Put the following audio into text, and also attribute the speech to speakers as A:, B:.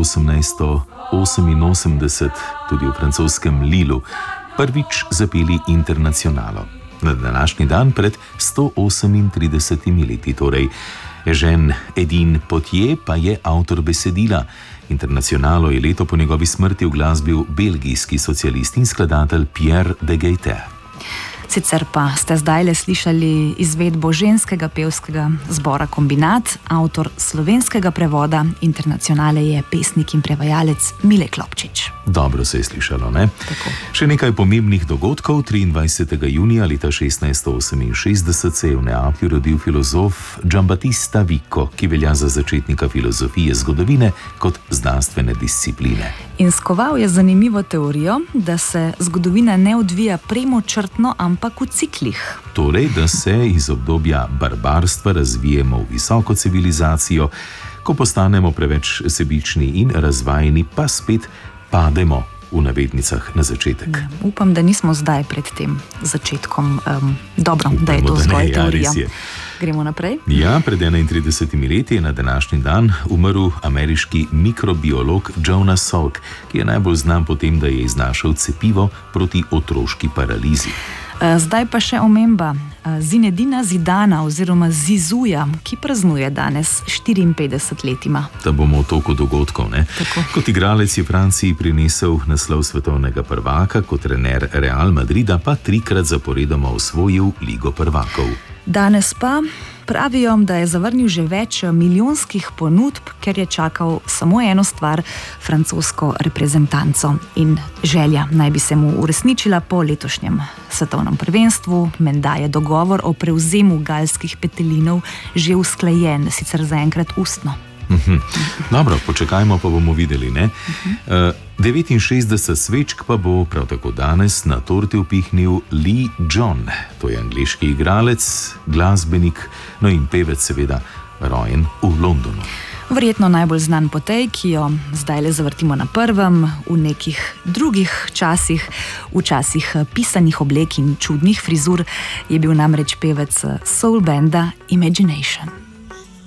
A: 1888 tudi v francoskem Lillu prvič zapeli Internacionalo. Na današnji dan pred 138 leti torej. Eugène Edin Potier pa je avtor besedila. Internacionalo je leto po njegovi smrti uglasbil belgijski socialist in skladatelj Pierre de Gaiter.
B: Sicer pa ste zdajle slišali izvedbo ženskega pevskega zbora Kombinat, avtor slovenskega prevoda Internacionale je pesnik in prevajalec Mile Klopčič.
A: Dobro se je slišalo, ne?
B: Tako.
A: Še nekaj pomembnih dogodkov. 23. junija leta 1668 se je v Neaplju rodil filozof Giambattista Vico, ki velja za začetnika filozofije zgodovine kot znanstvene discipline.
B: In skoval je zanimivo teorijo, da se zgodovina ne odvija premočrtno, ampak v ciklih.
A: Torej, da se iz obdobja barbarstva razvijemo v visoko civilizacijo, ko postanemo preveč sebični in razvajeni, pa spet pademo v navednicah na začetek.
B: Upam, da nismo zdaj pred tem začetkom. Dobro, upamo, da je to zgolj teorija. Gremo naprej.
A: Ja, pred 31 leti je na današnji dan umrl ameriški mikrobiolog Jonas Salk, ki je najbolj znan po tem, da je iznašel cepivo proti otroški paralizi.
B: Zdaj pa še omemba Zinedina Zidana oziroma Zizuja, ki praznuje danes 54 let ima.
A: Da bomo v toku dogodkov, ne?
B: Tako.
A: Kot igralec je Franciji prinesel naslov svetovnega prvaka, kot trener Real Madrida pa 3-krat zaporedoma osvojil Ligo prvakov.
B: Danes pa pravijo, da je zavrnil že več milijonskih ponudb, ker je čakal samo eno stvar, francosko reprezentanco. In želja naj bi se mu uresničila po letošnjem svetovnem prvenstvu. Menda je dogovor o prevzemu galskih petelinov že usklajen, sicer zaenkrat ustno.
A: Dobro, počakajmo, pa bomo videli, ne? 69 svečk pa bo prav tako danes na torti upihnil Lee John. To je angleški igralec, glasbenik, no in pevec seveda, rojen v Londonu.
B: Verjetno najbolj znan po tej, ki jo zdajle zavrtimo na prvem, v nekih drugih časih, v časih pisanih oblek in čudnih frizur, je bil namreč pevec soul banda Imagination.